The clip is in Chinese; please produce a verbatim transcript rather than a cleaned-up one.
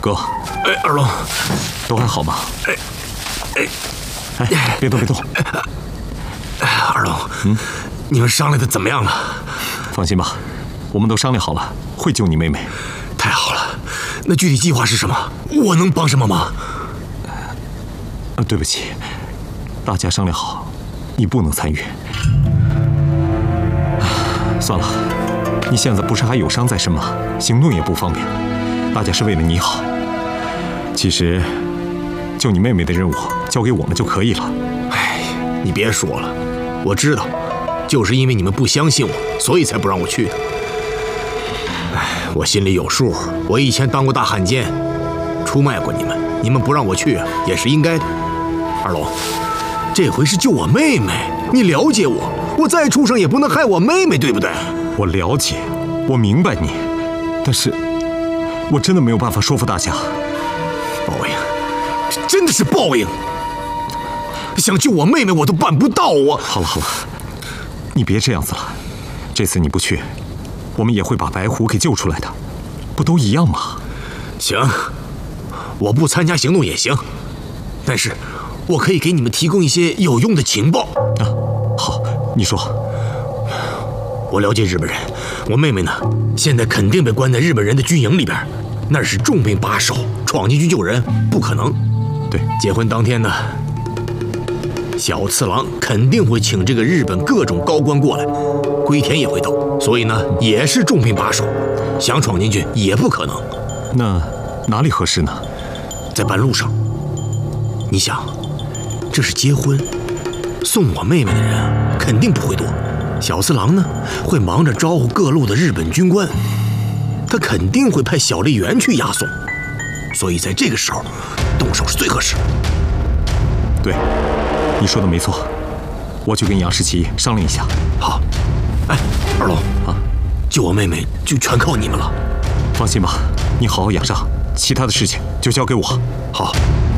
哥， 哎，二龙， 都还好吗？ 哎， 哎，哎，别动别动。 哎，二龙， 嗯， 你们商量的怎么样了？ 放心吧，我们都商量好了，会救你妹妹。 太好了，那具体计划是什么？我能帮什么忙？ 呃，对不起，大家商量好，你不能参与。算了，你现在不是还有伤在身吗？行动也不方便，大家是为了你好。其实，救你妹妹的任务交给我们就可以了。 哎，你别说了，我知道，就是因为你们不相信我，所以才不让我去的。哎，我心里有数，我以前当过大汉奸，出卖过你们，你们不让我去也是应该的。二龙，这回是救我妹妹，你了解我，我再出声也不能害我妹妹，对不对？ 我了解，我明白你，但是，我真的没有办法说服大家。 报应，这真的是报应。想救我妹妹，我都办不到。我好了好了，你别这样子了。这次你不去，我们也会把白虎给救出来的，不都一样吗？ 行，我不参加行动也行，但是我可以给你们提供一些有用的情报。 啊，好，你说。 我了解日本人，我妹妹呢，现在肯定被关在日本人的军营里边，那是重兵把守，闯进去救人不可能。 对， 结婚当天呢，小次郎肯定会请这个日本各种高官过来，龟田也会到，所以呢，也是重兵把守，想闯进去也不可能。 那哪里合适呢？ 在半路上，你想，这是结婚，送我妹妹的人肯定不会多。小次郎呢，会忙着招呼各路的日本军官，他肯定会派小笠原去押送，所以在这个时候动手是最合适。 对，你说的没错，我去跟杨世奇商量一下。 好，哎，二龙啊， 救我妹妹就全靠你们了。 放心吧，你好好养伤，其他的事情就交给我。 好。